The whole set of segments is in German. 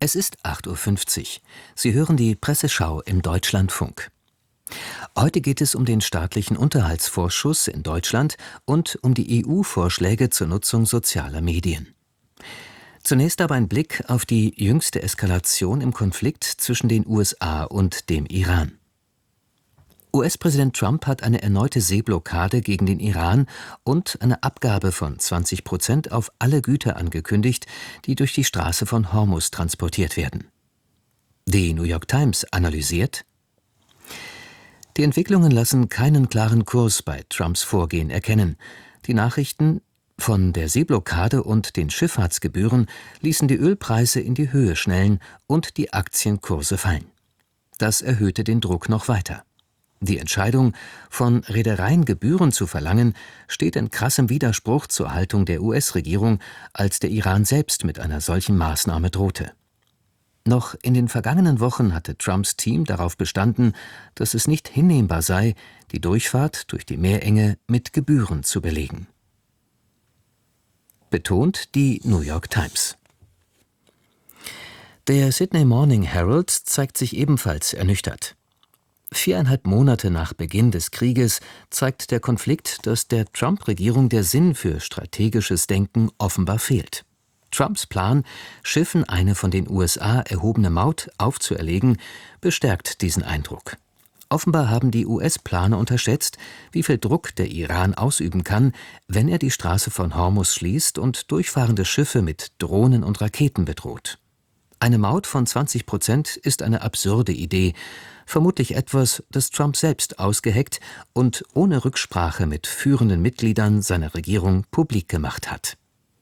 Es ist 8:50 Uhr. Sie hören die Presseschau im Deutschlandfunk. Heute geht es um den staatlichen Unterhaltsvorschuss in Deutschland und um die EU-Vorschläge zur Nutzung sozialer Medien. Zunächst aber ein Blick auf die jüngste Eskalation im Konflikt zwischen den USA und dem Iran. US-Präsident Trump hat eine erneute Seeblockade gegen den Iran und eine Abgabe von 20% auf alle Güter angekündigt, die durch die Straße von Hormuz transportiert werden. Die New York Times analysiert: Die Entwicklungen lassen keinen klaren Kurs bei Trumps Vorgehen erkennen. Die Nachrichten von der Seeblockade und den Schifffahrtsgebühren ließen die Ölpreise in die Höhe schnellen und die Aktienkurse fallen. Das erhöhte den Druck noch weiter. Die Entscheidung, von Reedereien Gebühren zu verlangen, steht in krassem Widerspruch zur Haltung der US-Regierung, als der Iran selbst mit einer solchen Maßnahme drohte. Noch in den vergangenen Wochen hatte Trumps Team darauf bestanden, dass es nicht hinnehmbar sei, die Durchfahrt durch die Meerenge mit Gebühren zu belegen. Betont die New York Times. Der Sydney Morning Herald zeigt sich ebenfalls ernüchtert. 4,5 Monate nach Beginn des Krieges zeigt der Konflikt, dass der Trump-Regierung der Sinn für strategisches Denken offenbar fehlt. Trumps Plan, Schiffen eine von den USA erhobene Maut aufzuerlegen, bestärkt diesen Eindruck. Offenbar haben die US-Planer unterschätzt, wie viel Druck der Iran ausüben kann, wenn er die Straße von Hormuz schließt und durchfahrende Schiffe mit Drohnen und Raketen bedroht. Eine Maut von 20% ist eine absurde Idee, vermutlich etwas, das Trump selbst ausgeheckt und ohne Rücksprache mit führenden Mitgliedern seiner Regierung publik gemacht hat.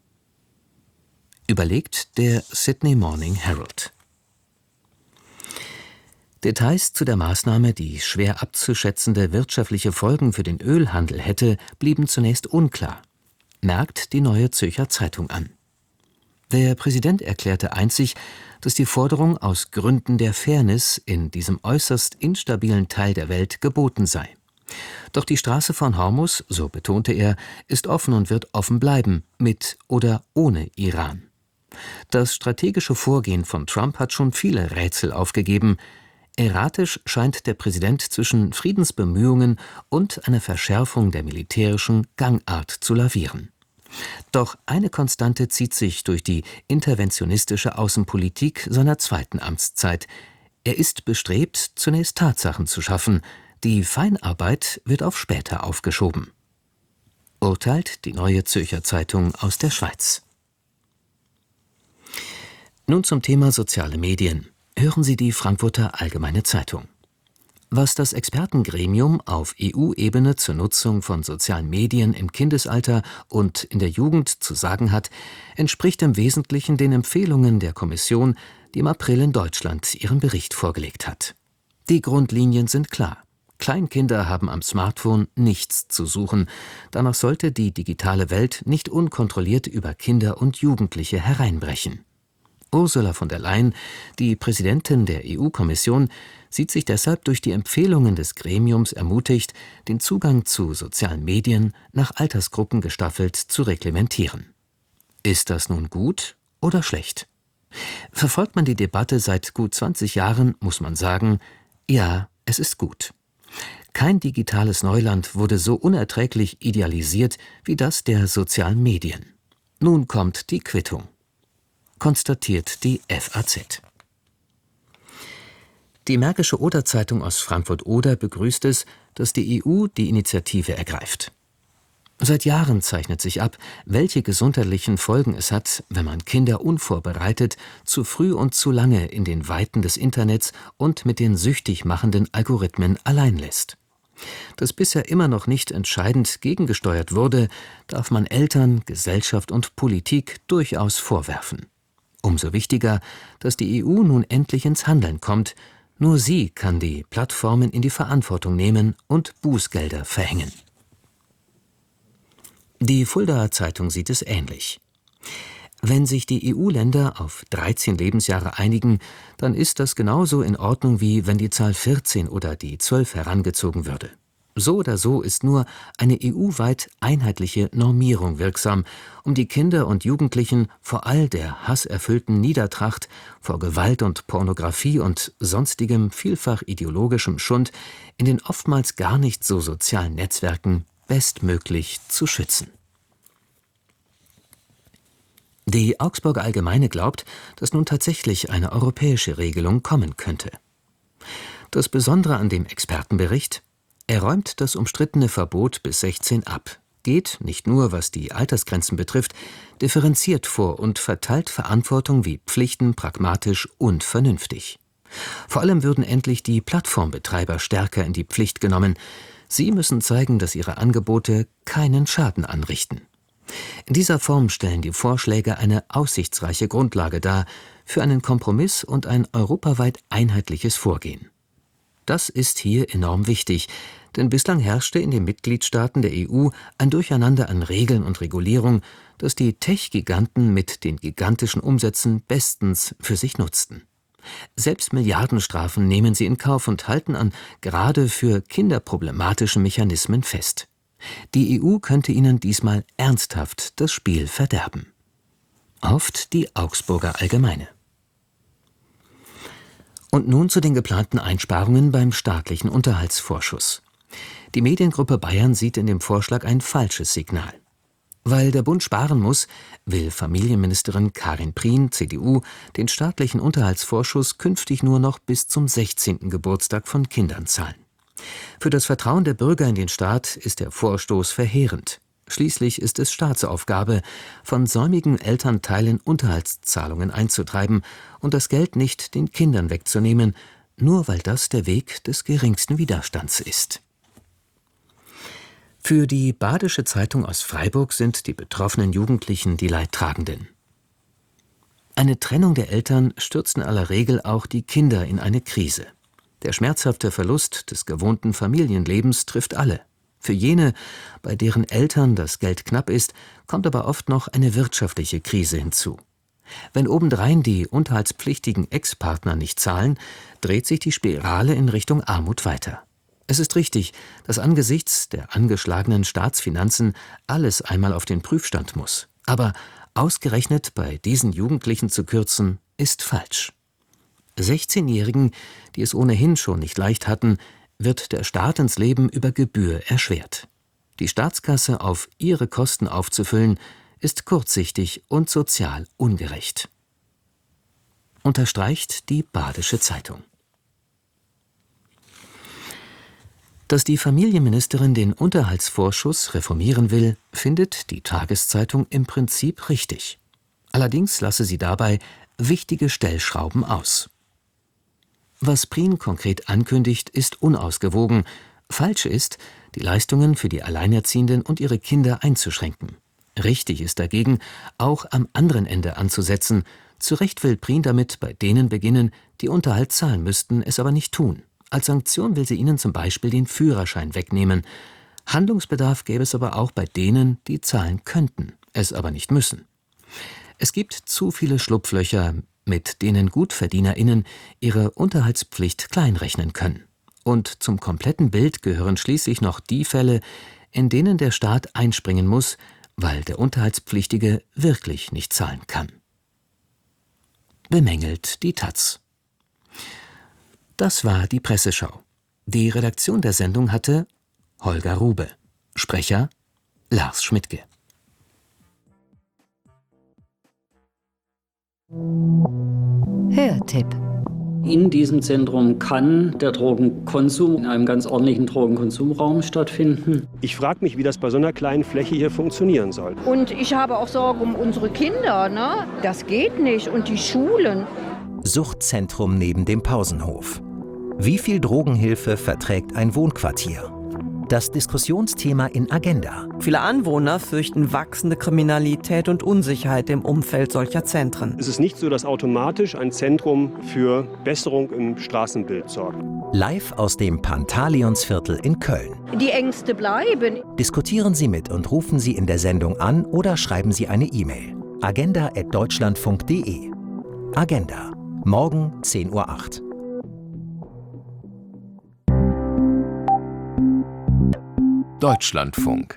Überlegt der Sydney Morning Herald. Details zu der Maßnahme, die schwer abzuschätzende wirtschaftliche Folgen für den Ölhandel hätte, blieben zunächst unklar, merkt die Neue Zürcher Zeitung an. Der Präsident erklärte einzig, dass die Forderung aus Gründen der Fairness in diesem äußerst instabilen Teil der Welt geboten sei. Doch die Straße von Hormuz, so betonte er, ist offen und wird offen bleiben, mit oder ohne Iran. Das strategische Vorgehen von Trump hat schon viele Rätsel aufgegeben. Erratisch scheint der Präsident zwischen Friedensbemühungen und einer Verschärfung der militärischen Gangart zu lavieren. Doch eine Konstante zieht sich durch die interventionistische Außenpolitik seiner zweiten Amtszeit. Er ist bestrebt, zunächst Tatsachen zu schaffen. Die Feinarbeit wird auf später aufgeschoben. Urteilt die Neue Zürcher Zeitung aus der Schweiz. Nun zum Thema soziale Medien. Hören Sie die Frankfurter Allgemeine Zeitung. Was das Expertengremium auf EU-Ebene zur Nutzung von sozialen Medien im Kindesalter und in der Jugend zu sagen hat, entspricht im Wesentlichen den Empfehlungen der Kommission, die im April in Deutschland ihren Bericht vorgelegt hat. Die Grundlinien sind klar. Kleinkinder haben am Smartphone nichts zu suchen. Danach sollte die digitale Welt nicht unkontrolliert über Kinder und Jugendliche hereinbrechen. Ursula von der Leyen, die Präsidentin der EU-Kommission, sieht sich deshalb durch die Empfehlungen des Gremiums ermutigt, den Zugang zu sozialen Medien nach Altersgruppen gestaffelt zu reglementieren. Ist das nun gut oder schlecht? Verfolgt man die Debatte seit gut 20 Jahren, muss man sagen, ja, es ist gut. Kein digitales Neuland wurde so unerträglich idealisiert wie das der sozialen Medien. Nun kommt die Quittung, konstatiert die FAZ. Die Märkische Oder-Zeitung aus Frankfurt-Oder begrüßt es, dass die EU die Initiative ergreift. Seit Jahren zeichnet sich ab, welche gesundheitlichen Folgen es hat, wenn man Kinder unvorbereitet, zu früh und zu lange in den Weiten des Internets und mit den süchtig machenden Algorithmen allein lässt. Dass bisher immer noch nicht entscheidend gegengesteuert wurde, darf man Eltern, Gesellschaft und Politik durchaus vorwerfen. Umso wichtiger, dass die EU nun endlich ins Handeln kommt. Nur sie kann die Plattformen in die Verantwortung nehmen und Bußgelder verhängen. Die Fuldaer Zeitung sieht es ähnlich. Wenn sich die EU-Länder auf 13 Lebensjahre einigen, dann ist das genauso in Ordnung, wie wenn die Zahl 14 oder die 12 herangezogen würde. So oder so ist nur eine EU-weit einheitliche Normierung wirksam, um die Kinder und Jugendlichen vor all der hasserfüllten Niedertracht, vor Gewalt und Pornografie und sonstigem vielfach ideologischem Schund in den oftmals gar nicht so sozialen Netzwerken bestmöglich zu schützen. Die Augsburger Allgemeine glaubt, dass nun tatsächlich eine europäische Regelung kommen könnte. Das Besondere an dem Expertenbericht: Er räumt das umstrittene Verbot bis 16 ab, geht, nicht nur was die Altersgrenzen betrifft, differenziert vor und verteilt Verantwortung wie Pflichten pragmatisch und vernünftig. Vor allem würden endlich die Plattformbetreiber stärker in die Pflicht genommen. Sie müssen zeigen, dass ihre Angebote keinen Schaden anrichten. In dieser Form stellen die Vorschläge eine aussichtsreiche Grundlage dar für einen Kompromiss und ein europaweit einheitliches Vorgehen. Das ist hier enorm wichtig, denn bislang herrschte in den Mitgliedstaaten der EU ein Durcheinander an Regeln und Regulierung, das die Tech-Giganten mit den gigantischen Umsätzen bestens für sich nutzten. Selbst Milliardenstrafen nehmen sie in Kauf und halten an gerade für Kinder problematischen Mechanismen fest. Die EU könnte ihnen diesmal ernsthaft das Spiel verderben. Hofft die Augsburger Allgemeine. Und nun zu den geplanten Einsparungen beim staatlichen Unterhaltsvorschuss. Die Mediengruppe Bayern sieht in dem Vorschlag ein falsches Signal. Weil der Bund sparen muss, will Familienministerin Karin Prien, CDU, den staatlichen Unterhaltsvorschuss künftig nur noch bis zum 16. Geburtstag von Kindern zahlen. Für das Vertrauen der Bürger in den Staat ist der Vorstoß verheerend. Schließlich ist es Staatsaufgabe, von säumigen Elternteilen Unterhaltszahlungen einzutreiben und das Geld nicht den Kindern wegzunehmen, nur weil das der Weg des geringsten Widerstands ist. Für die Badische Zeitung aus Freiburg sind die betroffenen Jugendlichen die Leidtragenden. Eine Trennung der Eltern stürzt in aller Regel auch die Kinder in eine Krise. Der schmerzhafte Verlust des gewohnten Familienlebens trifft alle. Für jene, bei deren Eltern das Geld knapp ist, kommt aber oft noch eine wirtschaftliche Krise hinzu. Wenn obendrein die unterhaltspflichtigen Ex-Partner nicht zahlen, dreht sich die Spirale in Richtung Armut weiter. Es ist richtig, dass angesichts der angeschlagenen Staatsfinanzen alles einmal auf den Prüfstand muss. Aber ausgerechnet bei diesen Jugendlichen zu kürzen, ist falsch. 16-Jährigen, die es ohnehin schon nicht leicht hatten, wird der Staat ins Leben über Gebühr erschwert. Die Staatskasse auf ihre Kosten aufzufüllen, ist kurzsichtig und sozial ungerecht. Unterstreicht die Badische Zeitung. Dass die Familienministerin den Unterhaltsvorschuss reformieren will, findet die Tageszeitung im Prinzip richtig. Allerdings lasse sie dabei wichtige Stellschrauben aus. Was Prien konkret ankündigt, ist unausgewogen. Falsch ist, die Leistungen für die Alleinerziehenden und ihre Kinder einzuschränken. Richtig ist dagegen, auch am anderen Ende anzusetzen. Zu Recht will Prien damit bei denen beginnen, die Unterhalt zahlen müssten, es aber nicht tun. Als Sanktion will sie ihnen zum Beispiel den Führerschein wegnehmen. Handlungsbedarf gäbe es aber auch bei denen, die zahlen könnten, es aber nicht müssen. Es gibt zu viele Schlupflöcher, mit denen GutverdienerInnen ihre Unterhaltspflicht kleinrechnen können. Und zum kompletten Bild gehören schließlich noch die Fälle, in denen der Staat einspringen muss, weil der Unterhaltspflichtige wirklich nicht zahlen kann. Bemängelt die taz. Das war die Presseschau. Die Redaktion der Sendung hatte Holger Rube. Sprecher Lars Schmidtke. Hörtipp. In diesem Zentrum kann der Drogenkonsum in einem ganz ordentlichen Drogenkonsumraum stattfinden. Ich frage mich, wie das bei so einer kleinen Fläche hier funktionieren soll. Und ich habe auch Sorge um unsere Kinder, ne? Das geht nicht. Und die Schulen. Suchtzentrum neben dem Pausenhof. Wie viel Drogenhilfe verträgt ein Wohnquartier? Das Diskussionsthema in Agenda. Viele Anwohner fürchten wachsende Kriminalität und Unsicherheit im Umfeld solcher Zentren. Es ist nicht so, dass automatisch ein Zentrum für Besserung im Straßenbild sorgt. Live aus dem Pantaleonsviertel in Köln. Die Ängste bleiben. Diskutieren Sie mit und rufen Sie in der Sendung an oder schreiben Sie eine E-Mail. agenda@deutschlandfunk.de. Agenda. Morgen 10:08 Uhr. Deutschlandfunk.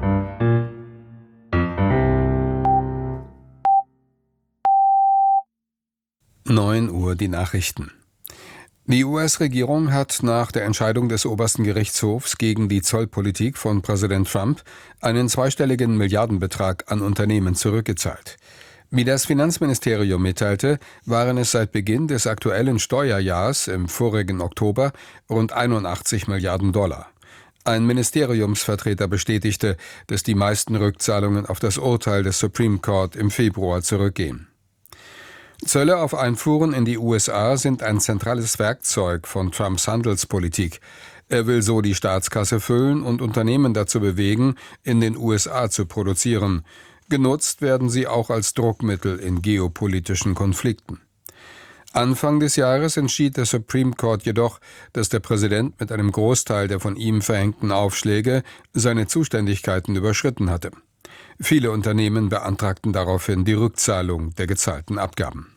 9 Uhr die Nachrichten. Die US-Regierung hat nach der Entscheidung des obersten Gerichtshofs gegen die Zollpolitik von Präsident Trump einen zweistelligen Milliardenbetrag an Unternehmen zurückgezahlt. Wie das Finanzministerium mitteilte, waren es seit Beginn des aktuellen Steuerjahrs im vorigen Oktober rund 81 Milliarden Dollar. Ein Ministeriumsvertreter bestätigte, dass die meisten Rückzahlungen auf das Urteil des Supreme Court im Februar zurückgehen. Zölle auf Einfuhren in die USA sind ein zentrales Werkzeug von Trumps Handelspolitik. Er will so die Staatskasse füllen und Unternehmen dazu bewegen, in den USA zu produzieren. Genutzt werden sie auch als Druckmittel in geopolitischen Konflikten. Anfang des Jahres entschied der Supreme Court jedoch, dass der Präsident mit einem Großteil der von ihm verhängten Aufschläge seine Zuständigkeiten überschritten hatte. Viele Unternehmen beantragten daraufhin die Rückzahlung der gezahlten Abgaben.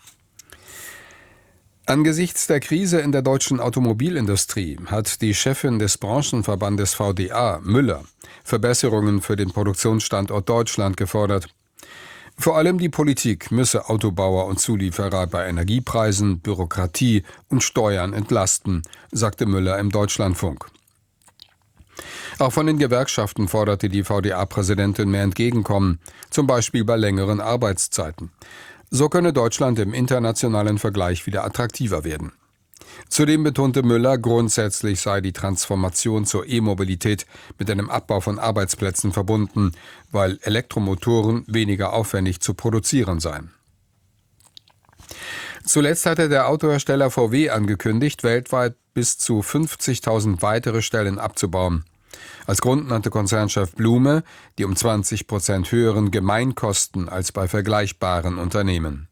Angesichts der Krise in der deutschen Automobilindustrie hat die Chefin des Branchenverbandes VDA, Müller, Verbesserungen für den Produktionsstandort Deutschland gefordert. Vor allem die Politik müsse Autobauer und Zulieferer bei Energiepreisen, Bürokratie und Steuern entlasten, sagte Müller im Deutschlandfunk. Auch von den Gewerkschaften forderte die VDA-Präsidentin mehr Entgegenkommen, zum Beispiel bei längeren Arbeitszeiten. So könne Deutschland im internationalen Vergleich wieder attraktiver werden. Zudem betonte Müller, grundsätzlich sei die Transformation zur E-Mobilität mit einem Abbau von Arbeitsplätzen verbunden, weil Elektromotoren weniger aufwendig zu produzieren seien. Zuletzt hatte der Autohersteller VW angekündigt, weltweit bis zu 50.000 weitere Stellen abzubauen. Als Grund nannte Konzernchef Blume die um 20% höheren Gemeinkosten als bei vergleichbaren Unternehmen.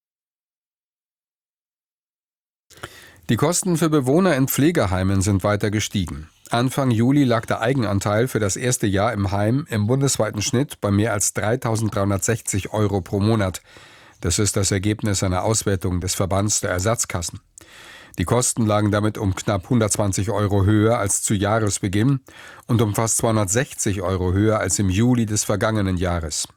Die Kosten für Bewohner in Pflegeheimen sind weiter gestiegen. Anfang Juli lag der Eigenanteil für das erste Jahr im Heim im bundesweiten Schnitt bei mehr als 3.360 € pro Monat. Das ist das Ergebnis einer Auswertung des Verbands der Ersatzkassen. Die Kosten lagen damit um knapp 120 € höher als zu Jahresbeginn und um fast 260 € höher als im Juli des vergangenen Jahres.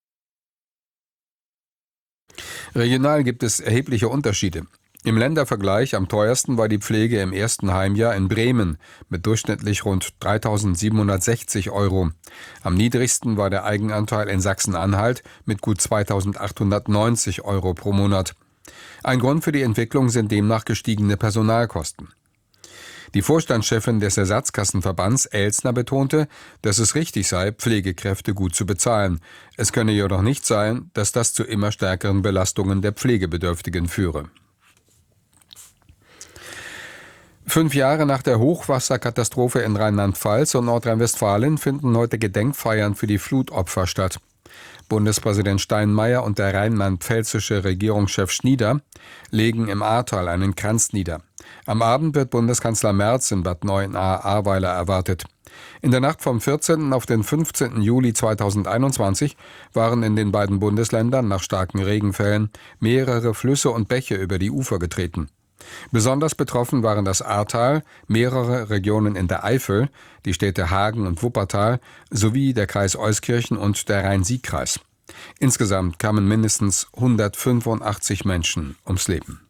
Regional gibt es erhebliche Unterschiede. Im Ländervergleich am teuersten war die Pflege im ersten Heimjahr in Bremen mit durchschnittlich rund 3.760 €. Am niedrigsten war der Eigenanteil in Sachsen-Anhalt mit gut 2.890 € pro Monat. Ein Grund für die Entwicklung sind demnach gestiegene Personalkosten. Die Vorstandschefin des Ersatzkassenverbands Elsner betonte, dass es richtig sei, Pflegekräfte gut zu bezahlen. Es könne jedoch nicht sein, dass das zu immer stärkeren Belastungen der Pflegebedürftigen führe. 5 Jahre nach der Hochwasserkatastrophe in Rheinland-Pfalz und Nordrhein-Westfalen finden heute Gedenkfeiern für die Flutopfer statt. Bundespräsident Steinmeier und der rheinland-pfälzische Regierungschef Schnieder legen im Ahrtal einen Kranz nieder. Am Abend wird Bundeskanzler Merz in Bad Neuenahr-Ahrweiler erwartet. In der Nacht vom 14. auf den 15. Juli 2021 waren in den beiden Bundesländern nach starken Regenfällen mehrere Flüsse und Bäche über die Ufer getreten. Besonders betroffen waren das Ahrtal, mehrere Regionen in der Eifel, die Städte Hagen und Wuppertal sowie der Kreis Euskirchen und der Rhein-Sieg-Kreis. Insgesamt kamen mindestens 185 Menschen ums Leben.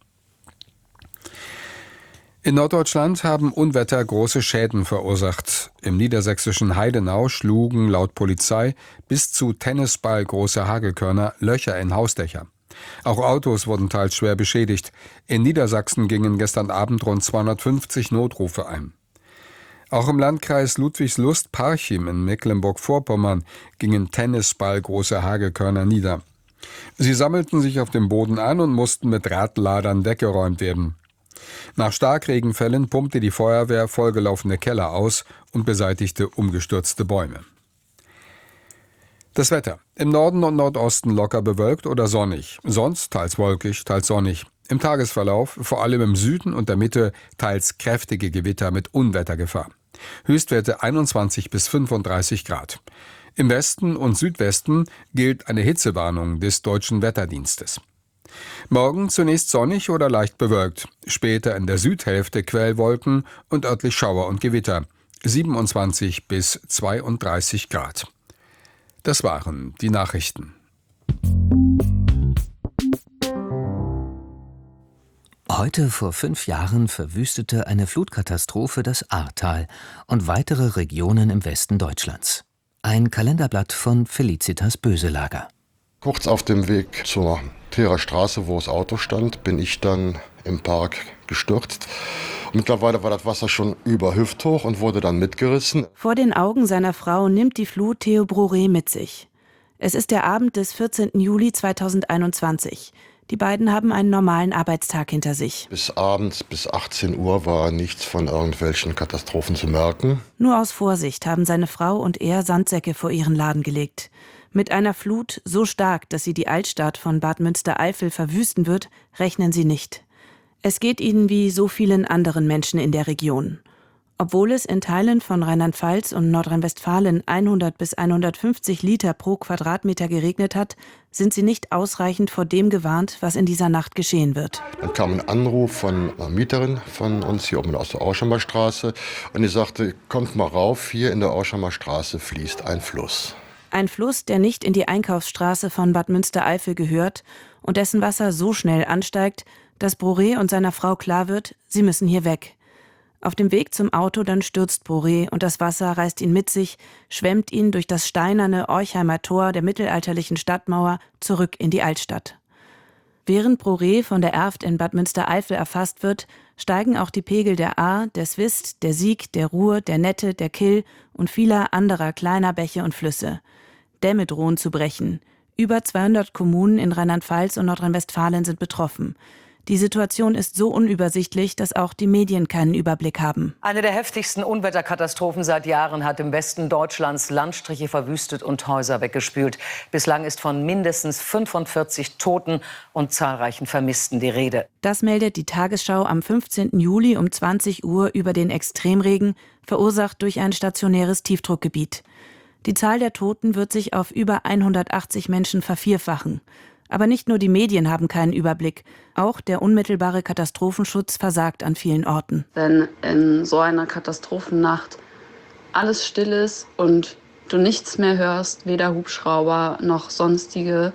In Norddeutschland haben Unwetter große Schäden verursacht. Im niedersächsischen Heidenau schlugen laut Polizei bis zu Tennisball große Hagelkörner Löcher in Hausdächer. Auch Autos wurden teils schwer beschädigt. In Niedersachsen gingen gestern Abend rund 250 Notrufe ein. Auch im Landkreis Ludwigslust-Parchim in Mecklenburg-Vorpommern gingen tennisballgroße Hagelkörner nieder. Sie sammelten sich auf dem Boden an und mussten mit Radladern weggeräumt werden. Nach Starkregenfällen pumpte die Feuerwehr vollgelaufene Keller aus und beseitigte umgestürzte Bäume. Das Wetter. Im Norden und Nordosten locker bewölkt oder sonnig. Sonst teils wolkig, teils sonnig. Im Tagesverlauf, vor allem im Süden und der Mitte, teils kräftige Gewitter mit Unwettergefahr. Höchstwerte 21 bis 35 Grad. Im Westen und Südwesten gilt eine Hitzewarnung des Deutschen Wetterdienstes. Morgen zunächst sonnig oder leicht bewölkt. Später in der Südhälfte Quellwolken und örtlich Schauer und Gewitter. 27 bis 32 Grad. Das waren die Nachrichten. Heute vor 5 Jahren verwüstete eine Flutkatastrophe das Ahrtal und weitere Regionen im Westen Deutschlands. Ein Kalenderblatt von Felicitas Böselager. Kurz auf dem Weg zur Teerer Straße, wo das Auto stand, bin ich dann im Park gestürzt. Mittlerweile war das Wasser schon über hüfthoch und wurde dann mitgerissen. Vor den Augen seiner Frau nimmt die Flut Theo Broré mit sich. Es ist der Abend des 14. Juli 2021. Die beiden haben einen normalen Arbeitstag hinter sich. Bis abends, bis 18 Uhr war nichts von irgendwelchen Katastrophen zu merken. Nur aus Vorsicht haben seine Frau und er Sandsäcke vor ihren Laden gelegt. Mit einer Flut so stark, dass sie die Altstadt von Bad Münstereifel verwüsten wird, rechnen sie nicht. Es geht ihnen wie so vielen anderen Menschen in der Region. Obwohl es in Teilen von Rheinland-Pfalz und Nordrhein-Westfalen 100 bis 150 Liter pro Quadratmeter geregnet hat, sind sie nicht ausreichend vor dem gewarnt, was in dieser Nacht geschehen wird. Dann kam ein Anruf von einer Mieterin von uns hier oben aus der Auschheimer Straße und die sagte, kommt mal rauf, hier in der Auschheimer Straße fließt ein Fluss. Ein Fluss, der nicht in die Einkaufsstraße von Bad Münstereifel gehört und dessen Wasser so schnell ansteigt, dass Broré und seiner Frau klar wird, sie müssen hier weg. Auf dem Weg zum Auto dann stürzt Broré und das Wasser reißt ihn mit sich, schwemmt ihn durch das steinerne Orchheimer Tor der mittelalterlichen Stadtmauer zurück in die Altstadt. Während Broré von der Erft in Bad Münstereifel erfasst wird, steigen auch die Pegel der Ahr, der Swist, der Sieg, der Ruhr, der Nette, der Kill und vieler anderer kleiner Bäche und Flüsse. Dämme drohen zu brechen. Über 200 Kommunen in Rheinland-Pfalz und Nordrhein-Westfalen sind betroffen. Die Situation ist so unübersichtlich, dass auch die Medien keinen Überblick haben. Eine der heftigsten Unwetterkatastrophen seit Jahren hat im Westen Deutschlands Landstriche verwüstet und Häuser weggespült. Bislang ist von mindestens 45 Toten und zahlreichen Vermissten die Rede. Das meldet die Tagesschau am 15. Juli um 20 Uhr über den Extremregen, verursacht durch ein stationäres Tiefdruckgebiet. Die Zahl der Toten wird sich auf über 180 Menschen vervierfachen. Aber nicht nur die Medien haben keinen Überblick. Auch der unmittelbare Katastrophenschutz versagt an vielen Orten. Wenn in so einer Katastrophennacht alles still ist und du nichts mehr hörst, weder Hubschrauber noch sonstiges,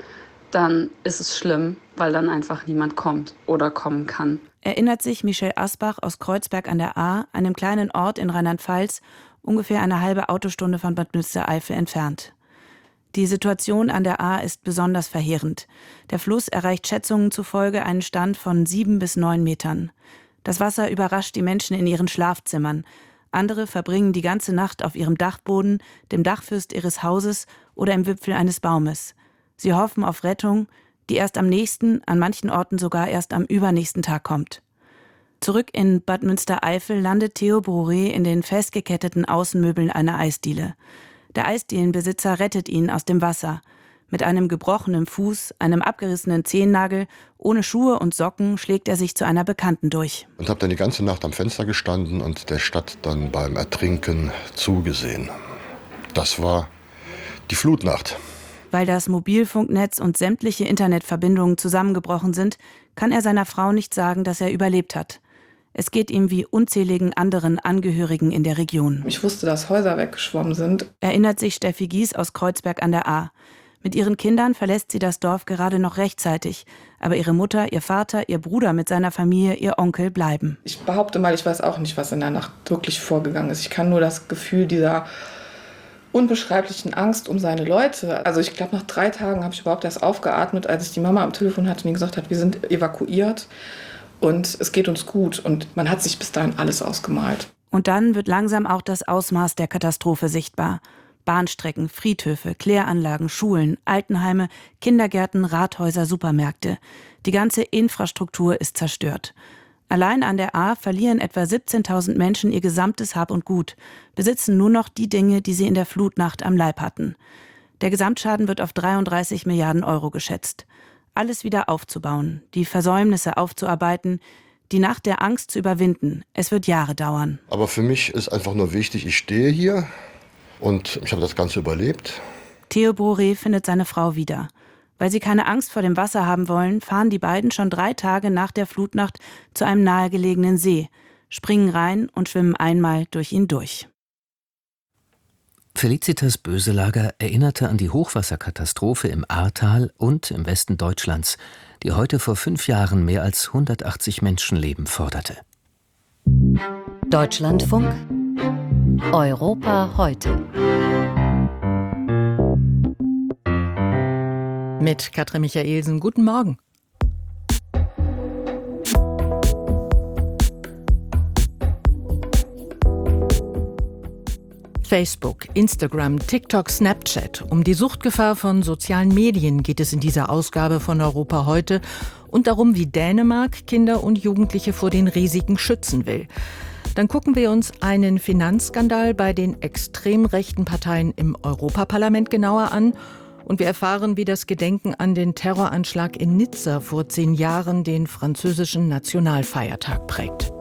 dann ist es schlimm, weil dann einfach niemand kommt oder kommen kann. Erinnert sich Michel Asbach aus Kreuzberg an der Ahr, einem kleinen Ort in Rheinland-Pfalz, ungefähr eine halbe Autostunde von Bad Münstereifel entfernt. Die Situation an der Ahr ist besonders verheerend. Der Fluss erreicht Schätzungen zufolge einen Stand von 7 bis 9 Metern. Das Wasser überrascht die Menschen in ihren Schlafzimmern. Andere verbringen die ganze Nacht auf ihrem Dachboden, dem Dachfirst ihres Hauses oder im Wipfel eines Baumes. Sie hoffen auf Rettung, die erst am nächsten, an manchen Orten sogar erst am übernächsten Tag kommt. Zurück in Bad Münstereifel landet Theo Broré in den festgeketteten Außenmöbeln einer Eisdiele. Der Eisdielenbesitzer rettet ihn aus dem Wasser. Mit einem gebrochenen Fuß, einem abgerissenen Zehennagel, ohne Schuhe und Socken schlägt er sich zu einer Bekannten durch. Und habe dann die ganze Nacht am Fenster gestanden und der Stadt dann beim Ertrinken zugesehen. Das war die Flutnacht. Weil das Mobilfunknetz und sämtliche Internetverbindungen zusammengebrochen sind, kann er seiner Frau nicht sagen, dass er überlebt hat. Es geht ihm wie unzähligen anderen Angehörigen in der Region. Ich wusste, dass Häuser weggeschwommen sind. Erinnert sich Steffi Gies aus Kreuzberg an der Ahr. Mit ihren Kindern verlässt sie das Dorf gerade noch rechtzeitig. Aber ihre Mutter, ihr Vater, ihr Bruder mit seiner Familie, ihr Onkel bleiben. Ich behaupte mal, ich weiß auch nicht, was in der Nacht wirklich vorgegangen ist. Ich kann nur das Gefühl dieser unbeschreiblichen Angst um seine Leute. Also ich glaube, nach 3 Tagen habe ich überhaupt erst aufgeatmet, als ich die Mama am Telefon hatte und mir gesagt hat, wir sind evakuiert. Und es geht uns gut und man hat sich bis dahin alles ausgemalt. Und dann wird langsam auch das Ausmaß der Katastrophe sichtbar. Bahnstrecken, Friedhöfe, Kläranlagen, Schulen, Altenheime, Kindergärten, Rathäuser, Supermärkte. Die ganze Infrastruktur ist zerstört. Allein an der Ahr verlieren etwa 17.000 Menschen ihr gesamtes Hab und Gut, besitzen nur noch die Dinge, die sie in der Flutnacht am Leib hatten. Der Gesamtschaden wird auf 33 Milliarden Euro geschätzt. Alles wieder aufzubauen, die Versäumnisse aufzuarbeiten, die Nacht der Angst zu überwinden. Es wird Jahre dauern. Aber für mich ist einfach nur wichtig, ich stehe hier und ich habe das Ganze überlebt. Theo Broré findet seine Frau wieder. Weil sie keine Angst vor dem Wasser haben wollen, fahren die beiden schon 3 Tage nach der Flutnacht zu einem nahegelegenen See, springen rein und schwimmen einmal durch ihn durch. Felicitas Böselager erinnerte an die Hochwasserkatastrophe im Ahrtal und im Westen Deutschlands, die heute vor 5 Jahren mehr als 180 Menschenleben forderte. Deutschlandfunk Europa heute. Mit Katrin Michaelsen, guten Morgen. Facebook, Instagram, TikTok, Snapchat. Um die Suchtgefahr von sozialen Medien geht es in dieser Ausgabe von Europa heute und darum, wie Dänemark Kinder und Jugendliche vor den Risiken schützen will. Dann gucken wir uns einen Finanzskandal bei den extrem rechten Parteien im Europaparlament genauer an und wir erfahren, wie das Gedenken an den Terroranschlag in Nizza vor 10 Jahren den französischen Nationalfeiertag prägt.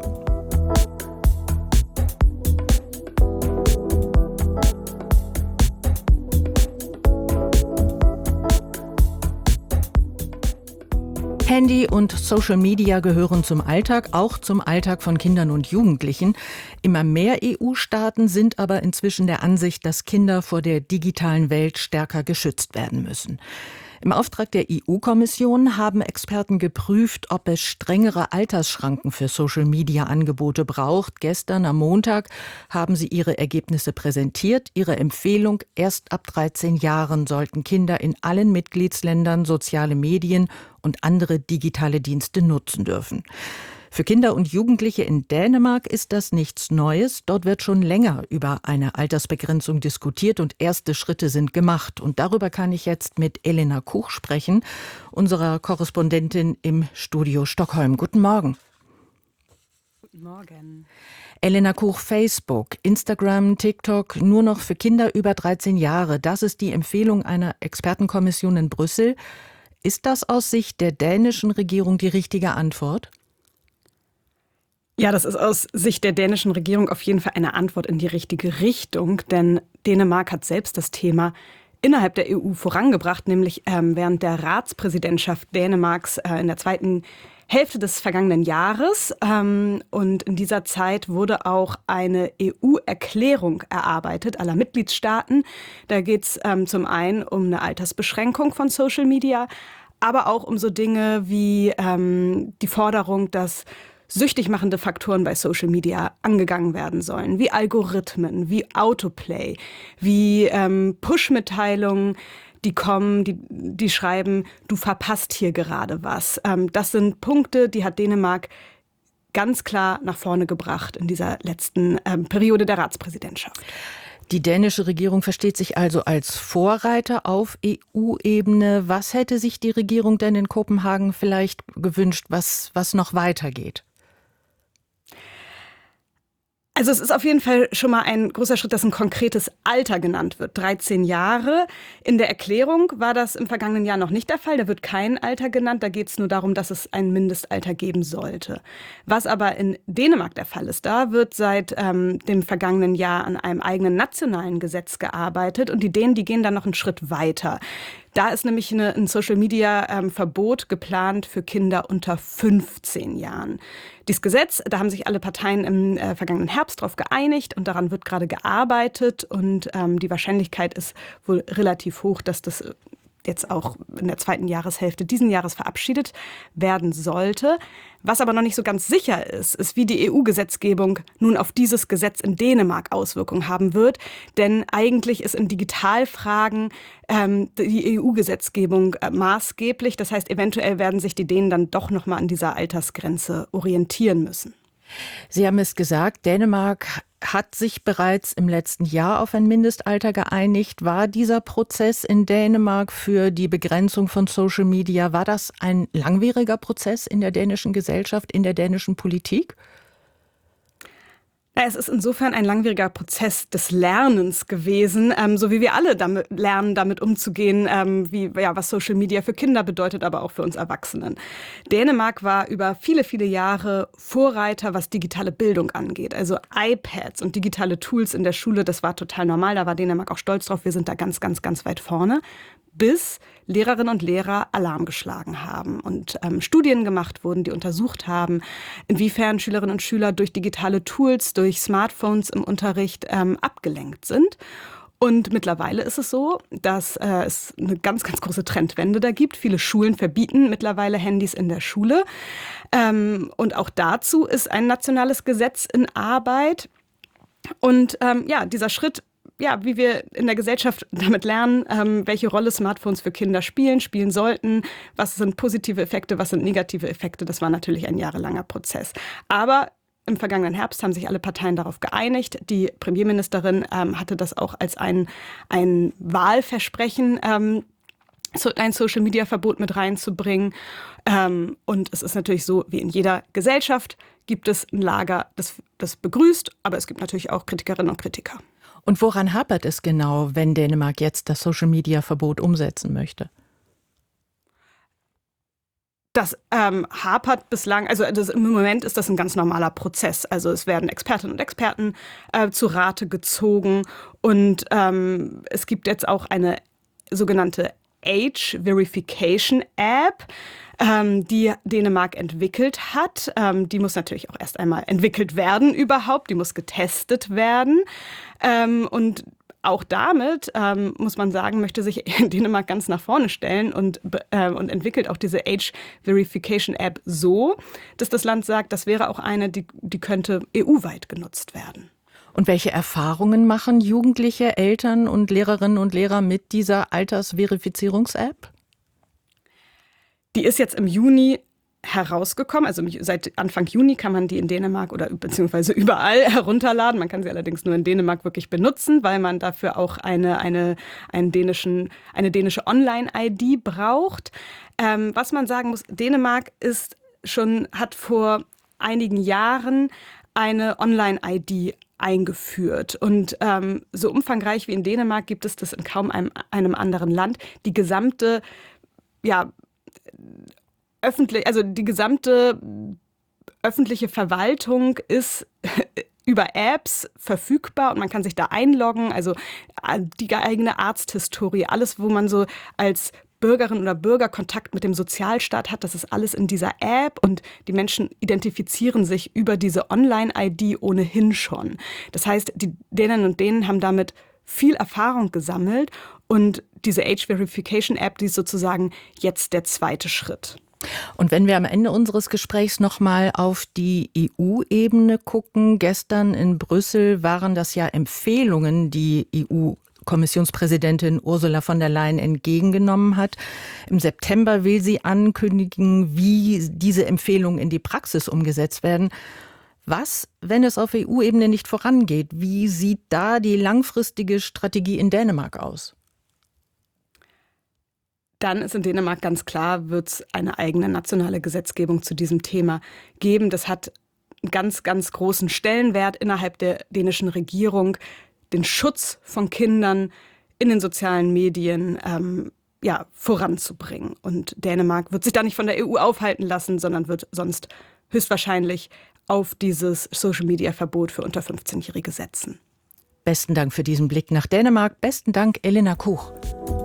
Handy und Social Media gehören zum Alltag, auch zum Alltag von Kindern und Jugendlichen. Immer mehr EU-Staaten sind aber inzwischen der Ansicht, dass Kinder vor der digitalen Welt stärker geschützt werden müssen. Im Auftrag der EU-Kommission haben Experten geprüft, ob es strengere Altersschranken für Social-Media-Angebote braucht. Gestern am Montag haben sie ihre Ergebnisse präsentiert. Ihre Empfehlung: erst ab 13 Jahren sollten Kinder in allen Mitgliedsländern soziale Medien und andere digitale Dienste nutzen dürfen. Für Kinder und Jugendliche in Dänemark ist das nichts Neues. Dort wird schon länger über eine Altersbegrenzung diskutiert und erste Schritte sind gemacht. Und darüber kann ich jetzt mit Elena Kuch sprechen, unserer Korrespondentin im Studio Stockholm. Guten Morgen. Guten Morgen. Elena Kuch, Facebook, Instagram, TikTok nur noch für Kinder über 13 Jahre. Das ist die Empfehlung einer Expertenkommission in Brüssel. Ist das aus Sicht der dänischen Regierung die richtige Antwort? Ja, das ist aus Sicht der dänischen Regierung auf jeden Fall eine Antwort in die richtige Richtung, denn Dänemark hat selbst das Thema innerhalb der EU vorangebracht, nämlich während der Ratspräsidentschaft Dänemarks in der zweiten Hälfte des vergangenen Jahres. Und in dieser Zeit wurde auch eine EU-Erklärung erarbeitet aller Mitgliedstaaten. Da geht es zum einen um eine Altersbeschränkung von Social Media, aber auch um so Dinge wie die Forderung, dass süchtig machende Faktoren bei Social Media angegangen werden sollen, wie Algorithmen, wie Autoplay, wie Push-Mitteilungen, die kommen, die schreiben, du verpasst hier gerade was. Das sind Punkte, die hat Dänemark ganz klar nach vorne gebracht in dieser letzten Periode der Ratspräsidentschaft. Die dänische Regierung versteht sich also als Vorreiter auf EU-Ebene. Was hätte sich die Regierung denn in Kopenhagen vielleicht gewünscht, was noch weitergeht? Also es ist auf jeden Fall schon mal ein großer Schritt, dass ein konkretes Alter genannt wird. 13 Jahre. In der Erklärung war das im vergangenen Jahr noch nicht der Fall. Da wird kein Alter genannt. Da geht es nur darum, dass es ein Mindestalter geben sollte. Was aber in Dänemark der Fall ist, da wird seit dem vergangenen Jahr an einem eigenen nationalen Gesetz gearbeitet. Und die Dänen, die gehen dann noch einen Schritt weiter. Da ist nämlich ein Social-Media-Verbot geplant für Kinder unter 15 Jahren. Dieses Gesetz, da haben sich alle Parteien im vergangenen Herbst drauf geeinigt und daran wird gerade gearbeitet. Und die Wahrscheinlichkeit ist wohl relativ hoch, dass das jetzt auch in der zweiten Jahreshälfte diesen Jahres verabschiedet werden sollte. Was aber noch nicht so ganz sicher ist, wie die EU-Gesetzgebung nun auf dieses Gesetz in Dänemark Auswirkungen haben wird. Denn eigentlich ist in Digitalfragen die EU-Gesetzgebung maßgeblich. Das heißt, eventuell werden sich die Dänen dann doch noch mal an dieser Altersgrenze orientieren müssen. Sie haben es gesagt, Dänemark hat sich bereits im letzten Jahr auf ein Mindestalter geeinigt. War dieser Prozess in Dänemark für die Begrenzung von Social Media, war das ein langwieriger Prozess in der dänischen Gesellschaft, in der dänischen Politik? Es ist insofern ein langwieriger Prozess des Lernens gewesen, so wie wir alle lernen, damit umzugehen, was Social Media für Kinder bedeutet, aber auch für uns Erwachsenen. Dänemark war über viele, viele Jahre Vorreiter, was digitale Bildung angeht. Also iPads und digitale Tools in der Schule, das war total normal. Da war Dänemark auch stolz drauf. Wir sind da ganz, ganz, ganz weit vorne. bis Lehrerinnen und Lehrer Alarm geschlagen haben und Studien gemacht wurden, die untersucht haben, inwiefern Schülerinnen und Schüler durch digitale Tools, durch Smartphones im Unterricht abgelenkt sind. Und mittlerweile ist es so, dass es eine ganz, ganz große Trendwende da gibt. Viele Schulen verbieten mittlerweile Handys in der Schule. Und auch dazu ist ein nationales Gesetz in Arbeit. Und dieser Schritt, wie wir in der Gesellschaft damit lernen, welche Rolle Smartphones für Kinder spielen sollten, was sind positive Effekte, was sind negative Effekte, das war natürlich ein jahrelanger Prozess. Aber im vergangenen Herbst haben sich alle Parteien darauf geeinigt. Die Premierministerin hatte das auch als ein Wahlversprechen, ein Social-Media-Verbot mit reinzubringen. Und es ist natürlich so, wie in jeder Gesellschaft gibt es ein Lager, das begrüßt, aber es gibt natürlich auch Kritikerinnen und Kritiker. Und woran hapert es genau, wenn Dänemark jetzt das Social-Media-Verbot umsetzen möchte? Das hapert bislang, im Moment ist das ein ganz normaler Prozess. Also es werden Expertinnen und Experten zu Rate gezogen und es gibt jetzt auch eine sogenannte Age Verification App, die Dänemark entwickelt hat. Die muss natürlich auch erst einmal entwickelt werden überhaupt, die muss getestet werden und auch damit, muss man sagen, möchte sich Dänemark ganz nach vorne stellen und entwickelt auch diese Age Verification App so, dass das Land sagt, das wäre auch eine, die könnte EU-weit genutzt werden. Und welche Erfahrungen machen Jugendliche, Eltern und Lehrerinnen und Lehrer mit dieser Altersverifizierungs-App? Die ist jetzt im Juni herausgekommen. Also seit Anfang Juni kann man die in Dänemark oder beziehungsweise überall herunterladen. Man kann sie allerdings nur in Dänemark wirklich benutzen, weil man dafür auch eine dänische Online-ID braucht. Was man sagen muss, Dänemark hat vor einigen Jahren eine Online-ID eingeführt. Und so umfangreich wie in Dänemark gibt es das in kaum einem anderen Land. Die gesamte öffentliche Verwaltung ist über Apps verfügbar und man kann sich da einloggen, also die eigene Arzthistorie, alles, wo man so als Bürgerin oder Bürger Kontakt mit dem Sozialstaat hat, das ist alles in dieser App und die Menschen identifizieren sich über diese Online-ID ohnehin schon. Das heißt, die Däninnen und Dänen haben damit viel Erfahrung gesammelt und diese Age Verification App, die ist sozusagen jetzt der zweite Schritt. Und wenn wir am Ende unseres Gesprächs nochmal auf die EU-Ebene gucken, gestern in Brüssel waren das ja Empfehlungen, die EU-Kommissionspräsidentin Ursula von der Leyen entgegengenommen hat. Im September will sie ankündigen, wie diese Empfehlungen in die Praxis umgesetzt werden. Was, wenn es auf EU-Ebene nicht vorangeht? Wie sieht da die langfristige Strategie in Dänemark aus? Dann ist in Dänemark ganz klar, wird es eine eigene nationale Gesetzgebung zu diesem Thema geben. Das hat einen ganz, ganz großen Stellenwert innerhalb der dänischen Regierung, den Schutz von Kindern in den sozialen Medien voranzubringen. Und Dänemark wird sich da nicht von der EU aufhalten lassen, sondern wird sonst höchstwahrscheinlich auf dieses Social-Media-Verbot für unter 15-Jährige setzen. Besten Dank für diesen Blick nach Dänemark. Besten Dank, Elena Kuch.